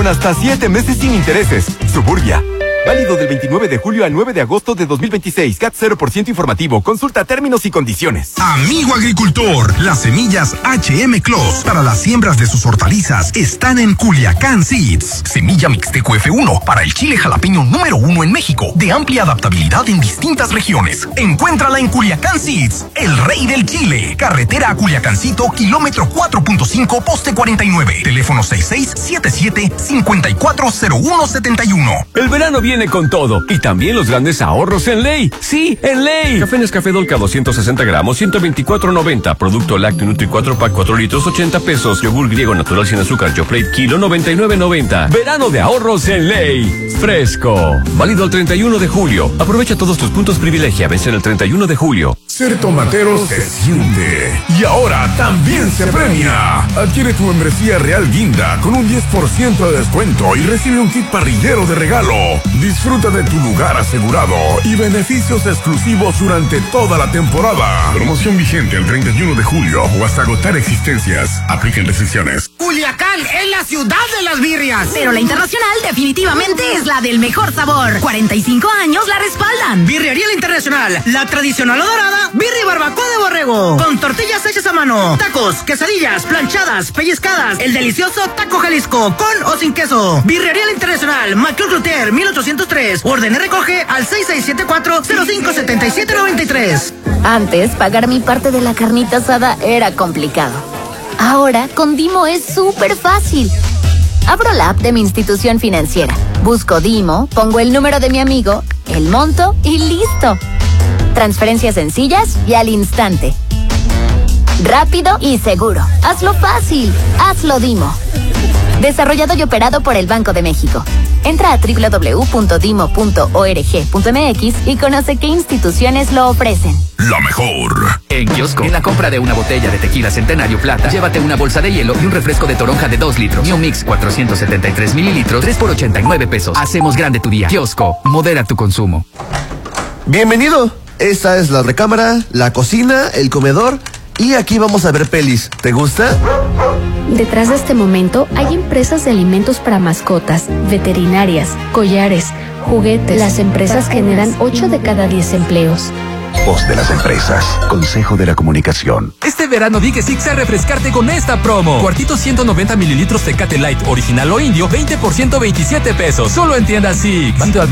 hasta 7 meses sin intereses. Suburbia. Válido del 29 de julio al 9 de agosto de 2026. CAT 0% informativo. Consulta términos y condiciones. Amigo agricultor, las semillas HM Clos para las siembras de sus hortalizas están en Culiacán Seeds. Semilla Mixteco F1 para el chile jalapeño número 1 en México, de amplia adaptabilidad en distintas regiones. Encuéntrala en Culiacán Seeds, el rey del chile. Carretera a Culiacancito, kilómetro 4.5, poste 49. Teléfono 6677-540171. El verano viene con todo, y también los grandes ahorros en Ley. Sí, en Ley. Café Nescafé Dolca 260 gramos, 124.90. Producto lácteo Nutri 4 pack 4 litros, 80 pesos. Yogur griego natural sin azúcar, Yoplait kilo, 99.90. Verano de ahorros en Ley. Fresco. Válido el 31 de julio. Aprovecha todos tus puntos privilegia. Vence el 31 de julio. Ser tomatero se siente. Y ahora también se premia. Adquiere tu membresía Real Guinda con un 10% de descuento y recibe un kit parrillero de regalo. Disfruta de tu lugar asegurado y beneficios exclusivos durante toda la temporada. Promoción vigente el 31 de julio o hasta agotar existencias. Apliquen restricciones. Culiacán es la ciudad de las birrias. Pero la Internacional definitivamente es la del mejor sabor. 45 años la respaldan. Birrería La Internacional, la tradicional o dorada, birria y barbacoa de borrego. Con tortillas hechas a mano, tacos, quesadillas, planchadas, pellizcadas, el delicioso taco Jalisco, con o sin queso. Birrería La Internacional, Maclur Luther, 1803. Orden y recoge al 6674-057793. Antes, pagar mi parte de la carnita asada era complicado. Ahora, con Dimo es súper fácil. Abro la app de mi institución financiera, busco Dimo, pongo el número de mi amigo, el monto y listo. Transferencias sencillas y al instante. Rápido y seguro. Hazlo fácil. Hazlo Dimo. Desarrollado y operado por el Banco de México. Entra a www.dimo.org.mx y conoce qué instituciones lo ofrecen. La mejor. En Kiosco, en la compra de una botella de tequila Centenario Plata, llévate una bolsa de hielo y un refresco de toronja de 2 litros. New Mix 473 mililitros, 3 por 89 pesos. Hacemos grande tu día. Kiosco, modera tu consumo. Bienvenido. Esta es la recámara, la cocina, el comedor y aquí vamos a ver pelis. ¿Te gusta? Detrás de este momento hay empresas de alimentos para mascotas, veterinarias, collares, juguetes. Las empresas generan 8 de cada 10 empleos. Voz de las empresas. Consejo de la Comunicación. Este verano di que Six a refrescarte con esta promo. Cuartito 190 mililitros Tecate Light, original o indio, 20 por 127 pesos. Solo en tiendas Six. Válido al